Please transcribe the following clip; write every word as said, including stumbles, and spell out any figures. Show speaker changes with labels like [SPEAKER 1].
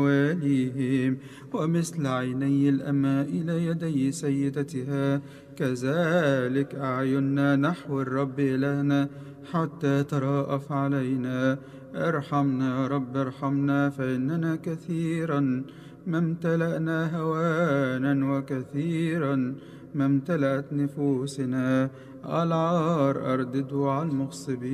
[SPEAKER 1] واليهم، ومثل عيني الأماء إلى يدي سيدتها كذلك أعيننا نحو الرب إلهنا حتى تراءف علينا. ارحمنا يا رب ارحمنا، فإننا كثيرا ما امتلأنا هوانا وكثيرا ما امتلأت نفوسنا. العار أرددوا على المغصبين.